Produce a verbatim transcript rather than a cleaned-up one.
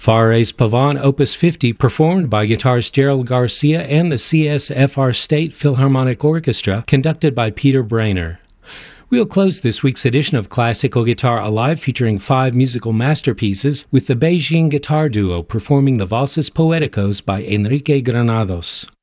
Fares Pavon, Opus fifty, performed by guitarist Gerald Garcia and the C S F R State Philharmonic Orchestra, conducted by Peter Brainer. We'll close this week's edition of Classical Guitar Alive, featuring five musical masterpieces, with the Beijing Guitar Duo performing the Valses Poeticos by Enrique Granados.